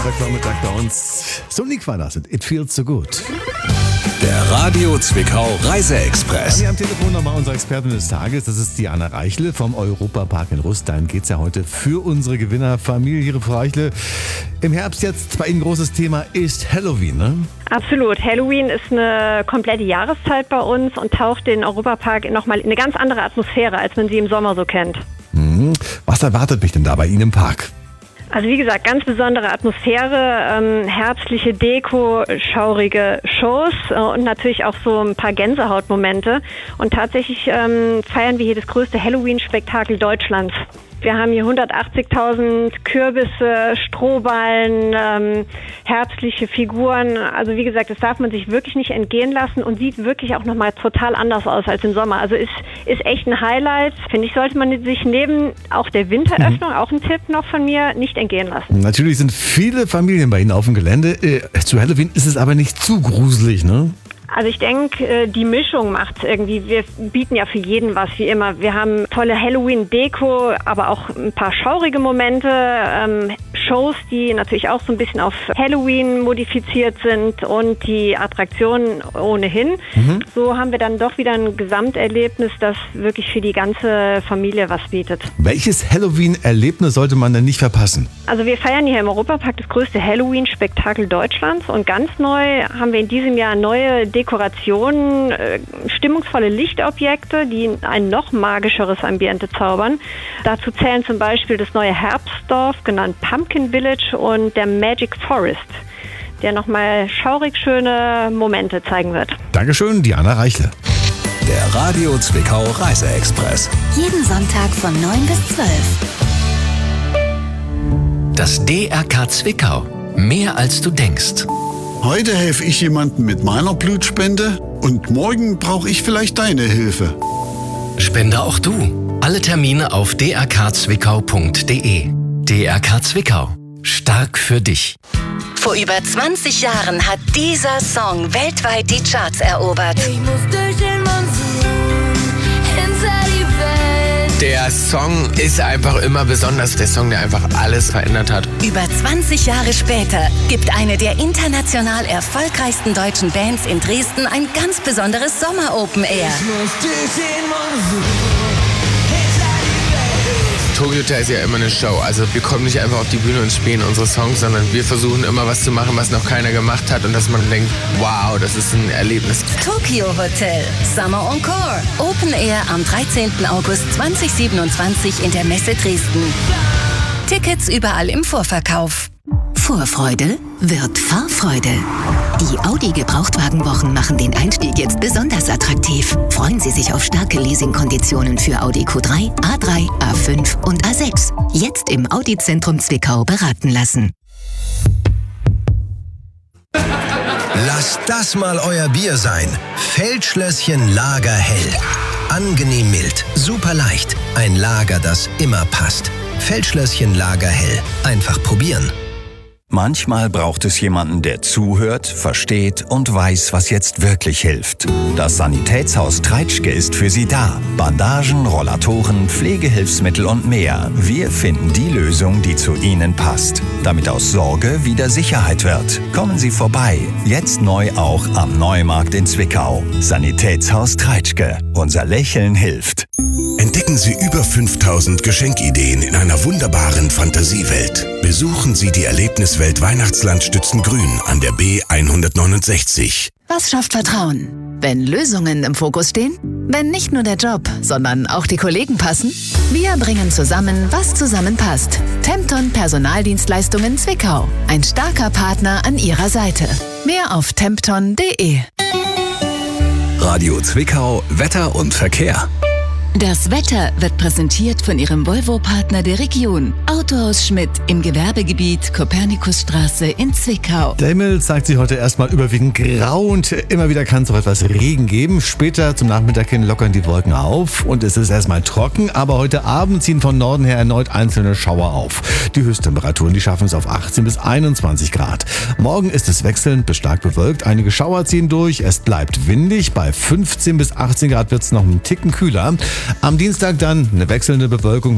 Freitagvormittag bei uns. Sonic war das und It Feels So Good. Der Radio Zwickau Reiseexpress. Wir haben am Telefon nochmal unsere Expertin des Tages. Das ist Diana Reichle vom Europapark in Rüstein. Geht es ja heute für unsere Gewinnerfamilie. Frau Reichle, im Herbst jetzt bei Ihnen großes Thema ist Halloween, ne? Absolut. Halloween ist eine komplette Jahreszeit bei uns und taucht den Europapark nochmal in eine ganz andere Atmosphäre, als man sie im Sommer so kennt. Was erwartet mich denn da bei Ihnen im Park? Also wie gesagt, ganz besondere Atmosphäre, herbstliche Deko, schaurige Shows und natürlich auch so ein paar Gänsehautmomente. Und tatsächlich feiern wir hier das größte Halloween-Spektakel Deutschlands. Wir haben hier 180.000 Kürbisse, Strohballen, herbstliche Figuren. Also wie gesagt, das darf man sich wirklich nicht entgehen lassen und sieht wirklich auch nochmal total anders aus als im Sommer. Also ist echt ein Highlight. Finde ich, sollte man sich neben auch der Winteröffnung, auch ein Tipp noch von mir, nicht entgehen lassen. Natürlich sind viele Familien bei Ihnen auf dem Gelände. Zu Halloween ist es aber nicht zu gruselig, ne? Also ich denke, die Mischung macht irgendwie. Wir bieten ja für jeden was, wie immer. Wir haben tolle Halloween-Deko, aber auch ein paar schaurige Momente, Shows, die natürlich auch so ein bisschen auf Halloween modifiziert sind und die Attraktionen ohnehin. So haben wir dann doch wieder ein Gesamterlebnis, das wirklich für die ganze Familie was bietet. Welches Halloween-Erlebnis sollte man denn nicht verpassen? Also wir feiern hier im Europapark das größte Halloween-Spektakel Deutschlands und ganz neu haben wir in diesem Jahr neue Dekorationen, stimmungsvolle Lichtobjekte, die ein noch magischeres Ambiente zaubern. Dazu zählen zum Beispiel das neue Herbstdorf, genannt Pumpkin Village, und der Magic Forest, der nochmal schaurig schöne Momente zeigen wird. Dankeschön, Diana Reichle. Der Radio Zwickau Reiseexpress. Jeden Sonntag von 9 bis 12. Das DRK Zwickau. Mehr als du denkst. Heute helfe ich jemandem mit meiner Blutspende und morgen brauche ich vielleicht deine Hilfe. Spende auch du. Alle Termine auf drkzwickau.de. DRK Zwickau. Stark für dich. Vor über 20 Jahren hat dieser Song weltweit die Charts erobert. Ich muss durch den Monsun hinter die Welt. Der Song ist einfach immer besonders. Der Song, der einfach alles verändert hat. Über 20 Jahre später gibt eine der international erfolgreichsten deutschen Bands in Dresden ein ganz besonderes Sommer-Open Air. Ich muss durch den Monsun. Tokyo Hotel ist ja immer eine Show. Also wir kommen nicht einfach auf die Bühne und spielen unsere Songs, sondern wir versuchen immer was zu machen, was noch keiner gemacht hat und dass man denkt, wow, das ist ein Erlebnis. Tokyo Hotel Summer Encore. Open Air am 13. August 2027 in der Messe Dresden. Tickets überall im Vorverkauf. Vorfreude wird Fahrfreude. Die Audi Gebrauchtwagenwochen machen den Einstieg jetzt besonders attraktiv. Freuen Sie sich auf starke Leasingkonditionen für Audi Q3, A3, A5 und A6. Jetzt im Audi-Zentrum Zwickau beraten lassen. Lasst das mal euer Bier sein. Feldschlösschen Lager Hell. Angenehm mild, super leicht. Ein Lager, das immer passt. Feldschlösschen Lager Hell. Einfach probieren. Manchmal braucht es jemanden, der zuhört, versteht und weiß, was jetzt wirklich hilft. Das Sanitätshaus Treitschke ist für Sie da. Bandagen, Rollatoren, Pflegehilfsmittel und mehr. Wir finden die Lösung, die zu Ihnen passt. Damit aus Sorge wieder Sicherheit wird. Kommen Sie vorbei. Jetzt neu auch am Neumarkt in Zwickau. Sanitätshaus Treitschke. Unser Lächeln hilft. Entdecken Sie über 5000 Geschenkideen in einer wunderbaren Fantasiewelt. Besuchen Sie die Erlebniswelt Weihnachtsland Stützengrün an der B169. Was schafft Vertrauen? Wenn Lösungen im Fokus stehen? Wenn nicht nur der Job, sondern auch die Kollegen passen? Wir bringen zusammen, was zusammenpasst. Tempton Personaldienstleistungen Zwickau. Ein starker Partner an Ihrer Seite. Mehr auf tempton.de. Radio Zwickau, Wetter und Verkehr. Das Wetter wird präsentiert von Ihrem Volvo-Partner der Region. Autohaus Schmidt im Gewerbegebiet Kopernikusstraße in Zwickau. Der Himmel zeigt sich heute erstmal überwiegend grau und immer wieder kann es auch etwas Regen geben. Später zum Nachmittag hin lockern die Wolken auf und es ist erstmal trocken, aber heute Abend ziehen von Norden her erneut einzelne Schauer auf. Die Höchsttemperaturen, die schaffen es auf 18 bis 21 Grad. Morgen ist es wechselnd bis stark bewölkt. Einige Schauer ziehen durch, es bleibt windig. Bei 15 bis 18 Grad wird es noch einen Ticken kühler. Am Dienstag dann eine wechselnde Bewölkung.